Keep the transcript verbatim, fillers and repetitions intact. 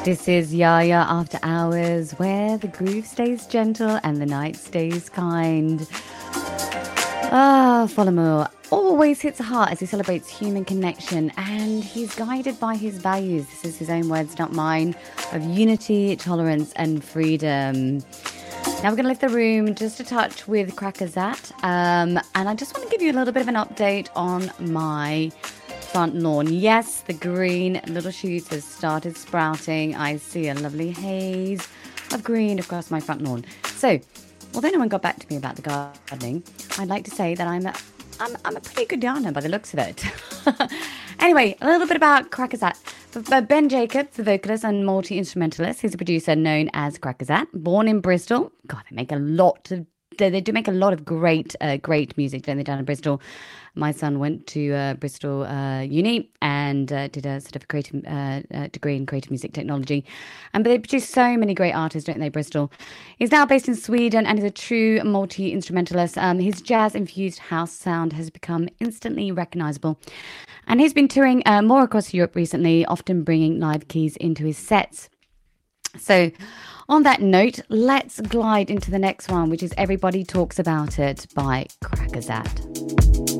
This is Yaya After Hours, where the groove stays gentle and the night stays kind. Ah, Folamour always hits hard as he celebrates human connection, and he's guided by his values. This is his own words, not mine, of unity, tolerance, and freedom. Now we're going to lift the room just a touch with Crackerzat, um, and I just want to give you a little bit of an update on my front lawn. Yes, the green little shoots has started sprouting. I see a lovely haze of green across my front lawn. So, although no one got back to me about the gardening, I'd like to say that I'm a, I'm, I'm a pretty good gardener by the looks of it. Anyway, a little bit about Crackerzat. Ben Jacobs, the vocalist and multi-instrumentalist, he's a producer known as Crackerzat, born in Bristol. God, they make a lot of They, they do make a lot of great, uh, great music, don't they, down in Bristol? My son went to uh, Bristol uh, Uni and uh, did a sort of creative uh, uh, degree in creative music technology. And but they produce so many great artists, don't they, Bristol? He's now based in Sweden and is a true multi-instrumentalist. Um, his jazz-infused house sound has become instantly recognisable. And he's been touring uh, more across Europe recently, often bringing live keys into his sets. So, on that note, let's glide into the next one, which is Everybody Talks About It by Crackerzat.